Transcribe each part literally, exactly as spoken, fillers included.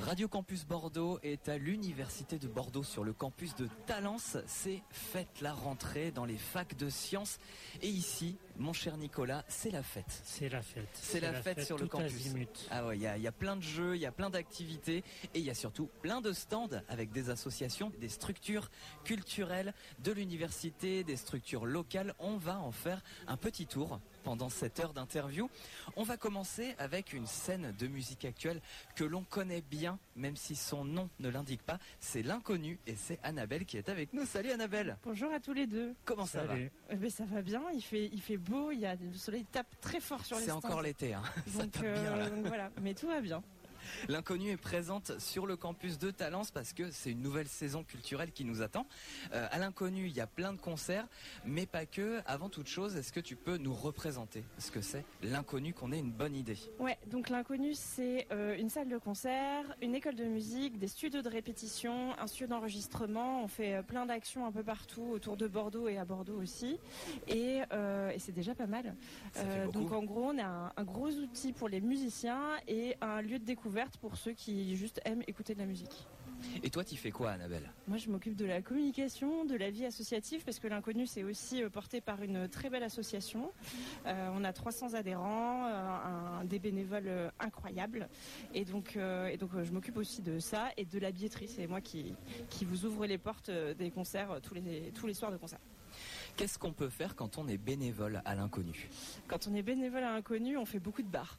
Radio Campus Bordeaux est à l'Université de Bordeaux sur le campus de Talence. C'est fête la rentrée dans les facs de sciences. Et ici, mon cher Nicolas, c'est la fête. C'est la fête. C'est la, la fête, fête sur le campus. Azimut. Ah ouais, il y a, y a plein de jeux, il y a plein d'activités et il y a surtout plein de stands avec des associations, des structures culturelles de l'université, des structures locales. On va en faire un petit tour pendant cette heure d'interview. On va commencer avec une scène de musique actuelle que l'on connaît bien, même si son nom ne l'indique pas. C'est l'Inconnu et c'est Annabelle qui est avec nous. Salut Annabelle. Bonjour à tous les deux. Comment ça Salut. va eh ben, Ça va bien, il fait, il fait beau, il y a, le soleil tape très fort sur les C'est stands. encore l'été, hein. Ça donc, tape euh, bien là. donc voilà, mais tout va bien. L'Inconnu est présente sur le campus de Talence parce que c'est une nouvelle saison culturelle qui nous attend. Euh, à l'Inconnu, il y a plein de concerts, mais pas que. Avant toute chose, est-ce que tu peux nous représenter ce que c'est l'Inconnu, qu'on ait une bonne idée? Ouais, donc l'Inconnu, c'est euh, une salle de concert, une école de musique, des studios de répétition, un studio d'enregistrement. On fait euh, plein d'actions un peu partout autour de Bordeaux et à Bordeaux aussi. Et, euh, et c'est déjà pas mal. Euh, donc en gros, on a un, un gros outil pour les musiciens et un lieu de découverte pour ceux qui juste aiment écouter de la musique. Et toi, tu fais quoi, Annabelle? Moi, je m'occupe de la communication, de la vie associative, parce que l'Inconnu, c'est aussi porté par une très belle association. Euh, on a trois cents adhérents, euh, un, des bénévoles euh, incroyables. Et donc, euh, et donc euh, je m'occupe aussi de ça et de la billetterie. C'est moi qui, qui vous ouvre les portes des concerts euh, tous les, tous les soirs de concert. Qu'est-ce qu'on peut faire quand on est bénévole à l'Inconnu? Quand on est bénévole à l'Inconnu, on fait beaucoup de bars.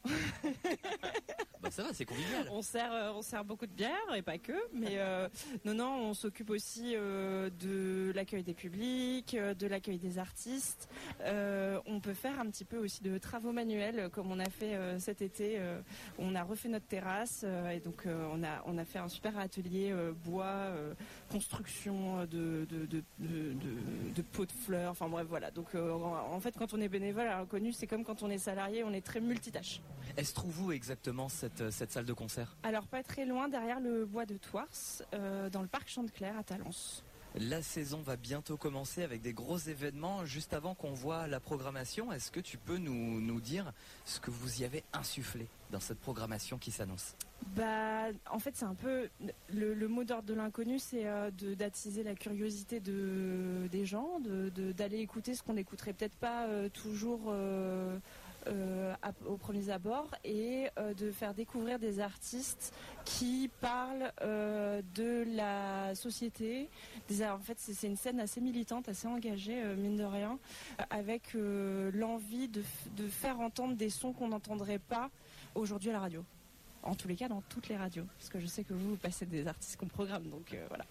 Bah ça va, c'est convivial. On sert, euh, on sert beaucoup de bière et pas que, mais euh, non, non, on s'occupe aussi euh, de l'accueil des publics, euh, de l'accueil des artistes. Euh, on peut faire un petit peu aussi de travaux manuels, comme on a fait euh, cet été. Euh, on a refait notre terrasse euh, et donc euh, on a, on a fait un super atelier euh, bois, euh, construction de de, de, de, de, de pots de fleurs. Enfin bref, voilà. Donc euh, en fait, quand on est bénévole à l'Inconnu, c'est comme quand on est salarié, on est très multitâche. Elle se trouve où exactement cette, cette salle de concert? Alors pas très loin, derrière le bois de Thouars, euh, dans le parc Chanteclair à Talence. La saison va bientôt commencer avec des gros événements. Juste avant qu'on voit la programmation, est-ce que tu peux nous, nous dire ce que vous y avez insufflé dans cette programmation qui s'annonce? Bah, en fait, c'est un peu le, le mot d'ordre de l'Inconnu, c'est euh, de, d'attiser la curiosité de, des gens, de, de, d'aller écouter ce qu'on n'écouterait peut-être pas euh, toujours euh, euh, à, aux premiers abords et euh, de faire découvrir des artistes qui parlent euh, de la société. Des, en fait, c'est, c'est une scène assez militante, assez engagée, euh, mine de rien, avec euh, l'envie de, de faire entendre des sons qu'on n'entendrait pas aujourd'hui à la radio. En tous les cas, dans toutes les radios. Parce que je sais que vous, vous passez des artistes qu'on programme, donc euh, voilà.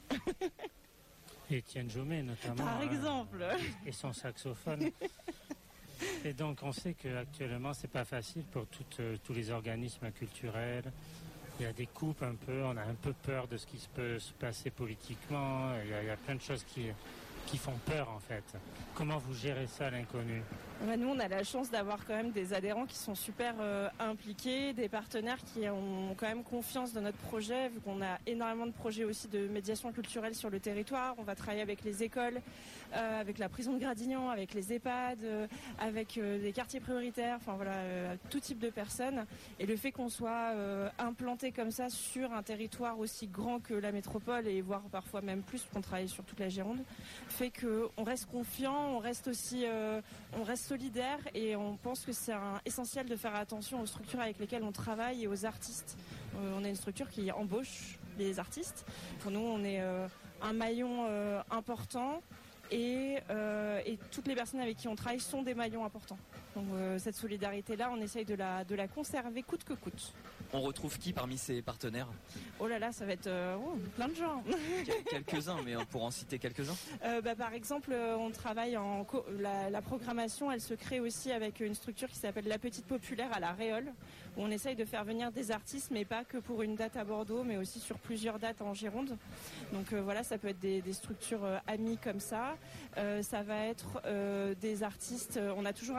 Étienne Jomet, notamment. Par exemple. Hein, et son saxophone. Et donc, on sait qu'actuellement, c'est pas facile pour toutes, euh, tous les organismes culturels. Il y a des coupes un peu, on a un peu peur de ce qui peut se passer politiquement. Il y a, il y a plein de choses qui... qui font peur en fait. Comment vous gérez ça, l'Inconnu? Bah, nous, on a la chance d'avoir quand même des adhérents qui sont super euh, impliqués, des partenaires qui ont quand même confiance dans notre projet, vu qu'on a énormément de projets aussi de médiation culturelle sur le territoire. On va travailler avec les écoles, euh, avec la prison de Gradignan, avec les EHPAD, euh, avec euh, des quartiers prioritaires, enfin voilà, euh, tout type de personnes. Et le fait qu'on soit euh, implanté comme ça sur un territoire aussi grand que la métropole, et voire parfois même plus, qu'on travaille sur toute la Gironde, fait qu'on reste confiant, on reste aussi euh, on reste solidaire et on pense que c'est un, essentiel de faire attention aux structures avec lesquelles on travaille et aux artistes. Euh, on est une structure qui embauche les artistes. Pour nous, on est euh, un maillon euh, important et, euh, et toutes les personnes avec qui on travaille sont des maillons importants. Donc euh, cette solidarité-là, on essaye de la, de la conserver coûte que coûte. On retrouve qui parmi ces partenaires? Oh là là, ça va être euh, oh, plein de gens. Quelques-uns, mais pour en citer quelques-uns. Euh, bah, par exemple, on travaille en co- la, la programmation, elle se crée aussi avec une structure qui s'appelle La Petite Populaire à la Réole, où on essaye de faire venir des artistes, mais pas que pour une date à Bordeaux, mais aussi sur plusieurs dates en Gironde. Donc euh, voilà, ça peut être des, des structures euh, amies comme ça. Euh, ça va être euh, des artistes. On a toujours un artiste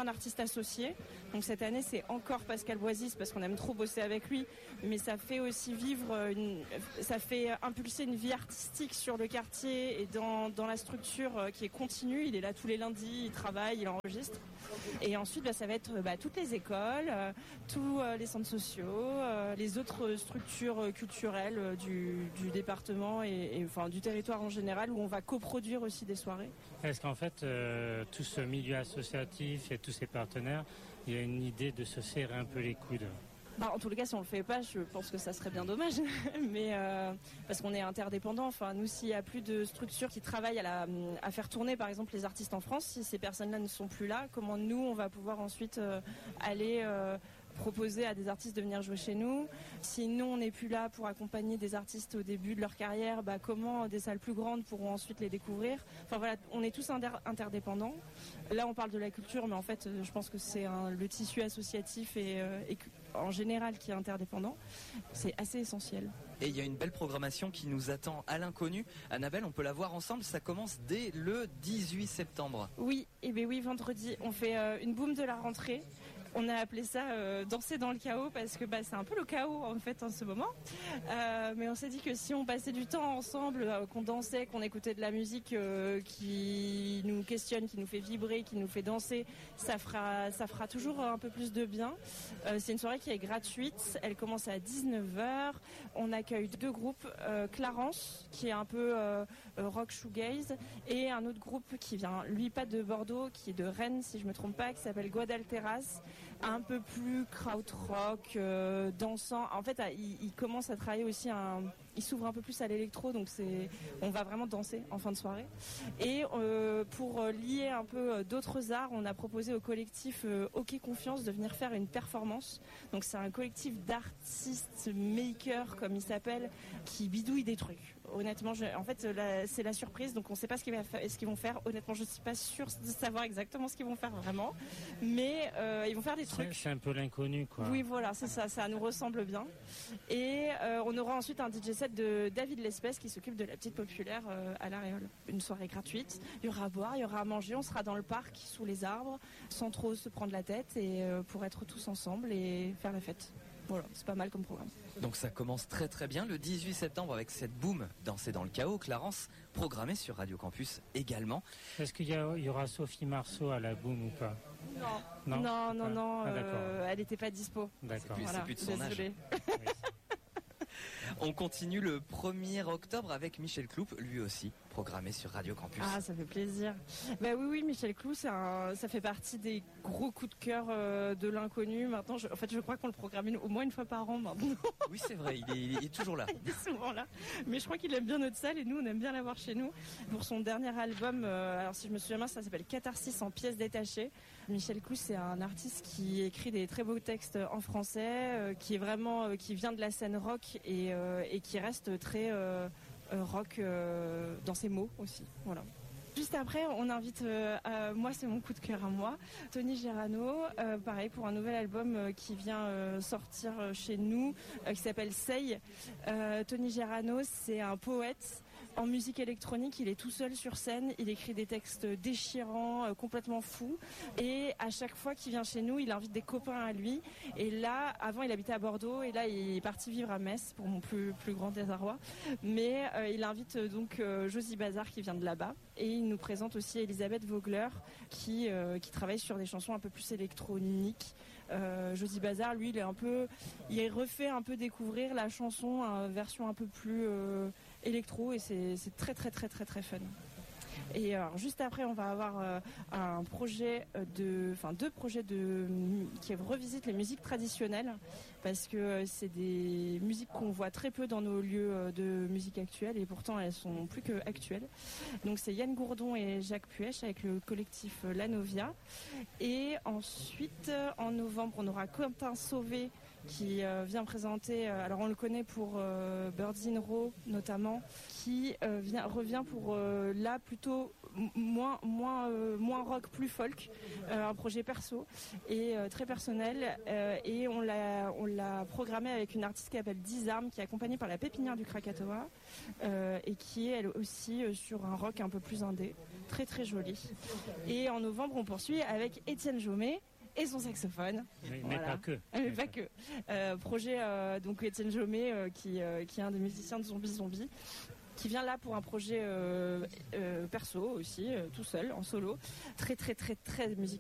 associés. Donc cette année, c'est encore Pascal Boisis parce qu'on aime trop bosser avec lui, mais ça fait aussi vivre, une, ça fait impulser une vie artistique sur le quartier et dans, dans la structure qui est continue. Il est là tous les lundis, il travaille, il enregistre. Et ensuite, bah, ça va être bah, toutes les écoles, euh, tous euh, les centres sociaux, euh, les autres structures culturelles euh, du, du département et, et enfin du territoire en général, où on va coproduire aussi des soirées. Est-ce qu'en fait, euh, tout ce milieu associatif et tous ces partenaires, il y a une idée de se serrer un peu les coudes? Bah, en tout cas, si on le fait pas, je pense que ça serait bien dommage. Mais euh, parce qu'on est interdépendants. Enfin, nous, s'il y a plus de structures qui travaillent à, la, à faire tourner, par exemple, les artistes en France, si ces personnes-là ne sont plus là, comment nous, on va pouvoir ensuite euh, aller euh, proposer à des artistes de venir jouer chez nous? Si nous, on n'est plus là pour accompagner des artistes au début de leur carrière, bah, comment des salles plus grandes pourront ensuite les découvrir? Enfin voilà, on est tous inter- interdépendants. Là, on parle de la culture, mais en fait, je pense que c'est un, le tissu associatif et, euh, et en général qui est interdépendant. C'est assez essentiel. Et il y a une belle programmation qui nous attend à l'inconnu. Annabelle, on peut la voir ensemble, ça commence dès le dix-huit septembre. Oui, et bien oui, vendredi, on fait euh, une boum de la rentrée. On a appelé ça euh, danser dans le chaos parce que bah, c'est un peu le chaos en fait en ce moment. Euh, mais on s'est dit que si on passait du temps ensemble, euh, qu'on dansait, qu'on écoutait de la musique euh, qui nous questionne, qui nous fait vibrer, qui nous fait danser, ça fera, ça fera toujours un peu plus de bien. Euh, c'est une soirée qui est gratuite. Elle commence à dix-neuf heures. On accueille deux groupes, euh, Clarence qui est un peu euh, rock shoegaze et un autre groupe qui vient, lui pas de Bordeaux, qui est de Rennes si je me trompe pas, qui s'appelle Guadalteras. Un peu plus krautrock, euh, dansant. En fait, il, il commence à travailler aussi, un, il s'ouvre un peu plus à l'électro, donc c'est, on va vraiment danser en fin de soirée. Et euh, pour lier un peu d'autres arts, on a proposé au collectif euh, OK Confiance de venir faire une performance. Donc c'est un collectif d'artistes makers, comme il s'appelle, qui bidouillent des trucs. Honnêtement, je, en fait, la, c'est la surprise, donc on ne sait pas ce qu'ils, va, ce qu'ils vont faire. Honnêtement, je ne suis pas sûre de savoir exactement ce qu'ils vont faire vraiment, mais euh, ils vont faire des trucs. C'est, c'est un peu l'inconnu, quoi. Oui, voilà, c'est ça, ça nous ressemble bien. Et euh, on aura ensuite un D J set de David L'Espèce qui s'occupe de la petite populaire euh, à l'Aréole. Une soirée gratuite, il y aura à boire, il y aura à manger, on sera dans le parc, sous les arbres, sans trop se prendre la tête, et euh, pour être tous ensemble et faire la fête. Voilà, c'est pas mal comme programme. Donc ça commence très très bien le dix-huit septembre avec cette boum Danser dans le chaos, Clarence, programmée sur Radio Campus également. Est-ce qu'il y, a, il y aura Sophie Marceau à la boum ou pas? Non, non, non, non, non ah, euh, elle n'était pas dispo. D'accord. C'est plus, voilà, c'est plus de son désolée. âge. Oui. On continue le premier octobre avec Michel Cloup, lui aussi programmé sur Radio Campus. Ah, ça fait plaisir. Bah oui, oui, Michel Cloup, c'est un, ça fait partie des gros coups de cœur euh, de l'inconnu. Maintenant, je, en fait, je crois qu'on le programme une, au moins une fois par an maintenant. Oui, c'est vrai, il est, il est toujours là. Il est souvent là. Mais je crois qu'il aime bien notre salle et nous, on aime bien l'avoir chez nous. Pour son dernier album, euh, alors si je me souviens bien, ça s'appelle Catharsis en pièces détachées. Michel Cloup, c'est un artiste qui écrit des très beaux textes en français, euh, qui est vraiment, euh, qui vient de la scène rock et, euh, et qui reste très euh, euh, rock euh, dans ses mots aussi. Voilà. Juste après, on invite, euh, à, moi c'est mon coup de cœur à moi, Tony Gerano, euh, pareil pour un nouvel album euh, qui vient euh, sortir chez nous, euh, qui s'appelle Say. Euh, Tony Gerano, c'est un poète. En musique électronique, il est tout seul sur scène, il écrit des textes déchirants, euh, complètement fous. Et à chaque fois qu'il vient chez nous, il invite des copains à lui. Et là, avant, il habitait à Bordeaux et là, il est parti vivre à Metz pour mon plus, plus grand désarroi. Mais euh, il invite euh, donc euh, Josie Bazar qui vient de là-bas. Et il nous présente aussi Elisabeth Vogler qui, euh, qui travaille sur des chansons un peu plus électroniques. Euh, Josie Bazar, lui, il est un peu, il refait un peu découvrir la chanson en version un peu plus euh, électro et c'est, c'est très très très très très fun. Et alors, juste après, on va avoir euh, un projet de, enfin deux projets de qui revisitent les musiques traditionnelles parce que euh, c'est des musiques qu'on voit très peu dans nos lieux euh, de musique actuelle et pourtant elles sont plus que actuelles. Donc c'est Yann Gourdon et Jacques Puech avec le collectif euh, Lanovia. Et ensuite, euh, en novembre, on aura Quentin Sauvé qui euh, vient présenter, euh, alors on le connaît pour euh, Birds in Row notamment, qui euh, vient, revient pour euh, là plutôt m- moins, moins, euh, moins rock, plus folk, euh, un projet perso et euh, très personnel euh, et on l'a, on l'a programmé avec une artiste qui s'appelle Dizarm qui est accompagnée par la Pépinière du Krakatoa euh, et qui est elle aussi euh, sur un rock un peu plus indé, très très joli. Et en novembre on poursuit avec Étienne Jomet et son saxophone. Mais, Voilà. mais pas que. Mais pas que. Euh, projet euh, donc Étienne Jomé euh, qui, euh, qui est un des musiciens de Zombie Zombie, qui vient là pour un projet euh, euh, perso aussi, euh, tout seul, en solo, très très très très musical.